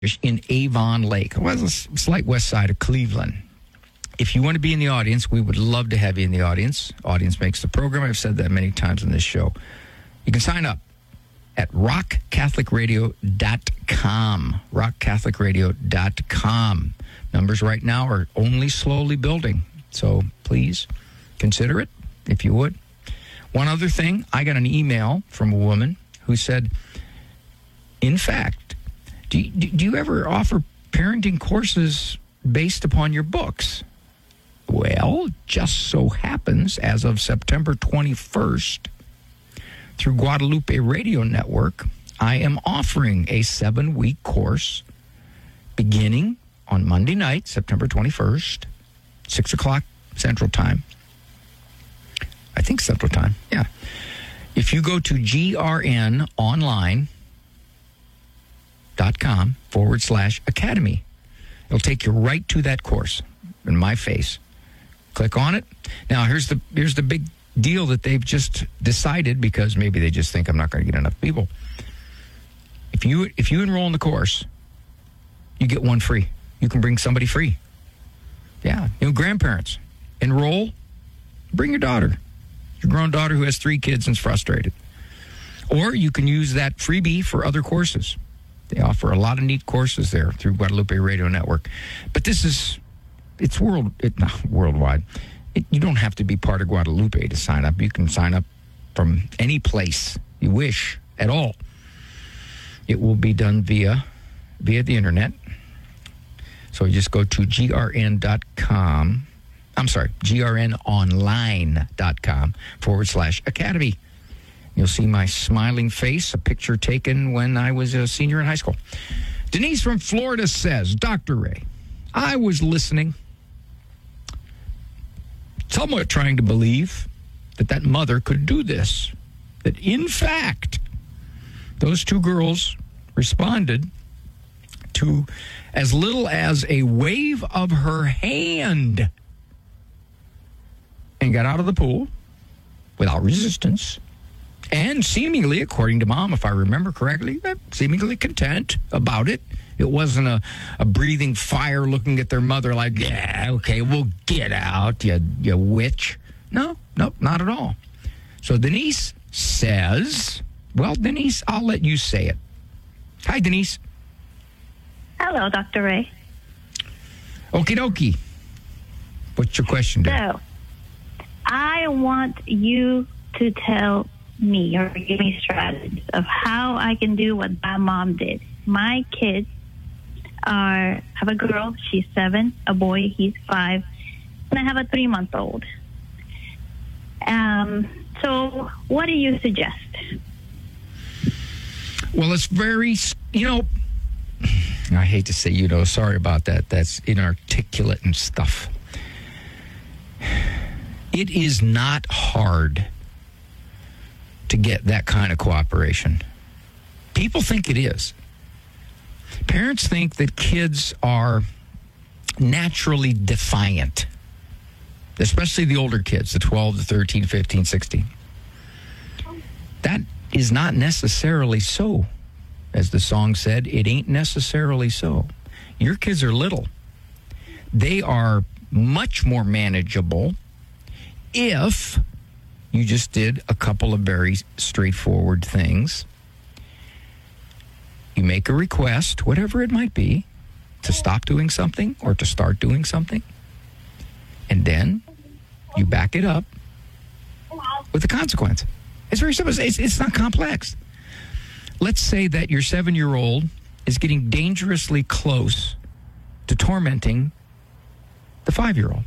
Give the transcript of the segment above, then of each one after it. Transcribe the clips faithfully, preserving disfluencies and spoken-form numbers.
in Avon Lake. Well, it's a slight west side of Cleveland. If you want to be in the audience, we would love to have you in the audience. Audience makes the program. I've said that many times on this show. You can sign up at rock catholic radio dot com. rock catholic radio dot com. Numbers right now are only slowly building. So please consider it if you would. One other thing, I got an email from a woman who said, in fact, do you, do you ever offer parenting courses based upon your books? Well, just so happens, as of September twenty-first, through Guadalupe Radio Network, I am offering a seven-week course beginning on Monday night, September twenty-first, six o'clock Central Time. I think Central Time, yeah. If you go to grnonline dot com forward slash academy, it'll take you right to that course in my face. Click on it. Now, here's the here's the big deal that they've just decided, because maybe they just think I'm not going to get enough people. If you if you enroll in the course, you get one free. You can bring somebody free. Yeah, you know, grandparents, enroll, bring your daughter, your grown daughter who has three kids and is frustrated. Or you can use that freebie for other courses. They offer a lot of neat courses there through Guadalupe Radio Network. But this is, it's world, it, no, worldwide. It, you don't have to be part of Guadalupe to sign up. You can sign up from any place you wish at all. It will be done via via the internet. So you just go to grn dot com. I'm sorry, grnonline dot com forward slash academy. You'll see my smiling face, a picture taken when I was a senior in high school. Denise from Florida says, Doctor Ray, I was listening, somewhat trying to believe that that mother could do this. That, in fact, those two girls responded to as little as a wave of her hand and got out of the pool without resistance. And seemingly, according to Mom, if I remember correctly, seemingly content about it. It wasn't a, a breathing fire looking at their mother like, yeah, okay, we'll get out, you, you witch. No, nope, not at all. So Denise says, well, Denise, I'll let you say it. Hi, Denise. Hello, Doctor Ray. Okie dokie. What's your question, dear? So, I want you to tell me or give me strategies of how I can do what my mom did. My kids are have a girl, she's seven, a boy, he's five, and I have a three-month-old. Um, so what do you suggest? Well, it's very, you know, I hate to say, you know, sorry about that. That's inarticulate and stuff. It is not hard to get that kind of cooperation. People think it is. Parents think that kids are naturally defiant, especially the older kids, the twelve, the thirteen, fifteen, sixteen. That is not necessarily so. As the song said, it ain't necessarily so. Your kids are little. They are much more manageable if you just did a couple of very straightforward things. You make a request, whatever it might be, to stop doing something or to start doing something. And then you back it up with a consequence. It's very simple. It's, it's not complex. Let's say that your seven-year-old is getting dangerously close to tormenting the five-year-old.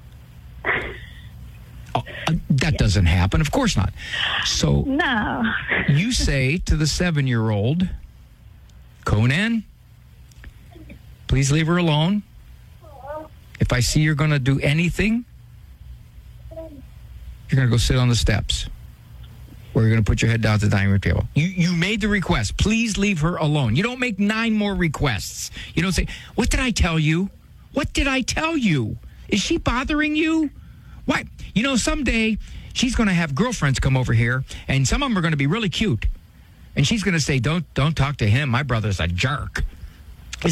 Oh, uh, that doesn't happen. Of course not. So no. You say to the seven-year-old, Conan, please leave her alone. If I see you're going to do anything, you're going to go sit on the steps. Or you're going to put your head down at the dining room table. You you made the request. Please leave her alone. You don't make nine more requests. You don't say, what did I tell you? What did I tell you? Is she bothering you? Why? You know, someday she's going to have girlfriends come over here, and some of them are going to be really cute. And she's going to say, don't don't talk to him. My brother's a jerk.